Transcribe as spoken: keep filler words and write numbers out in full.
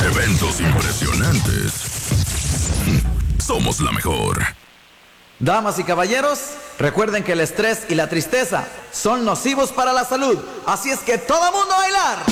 Eventos impresionantes. Somos la mejor. Damas y caballeros, recuerden que el estrés y la tristeza son nocivos para la salud. Así es que todo mundo a bailar.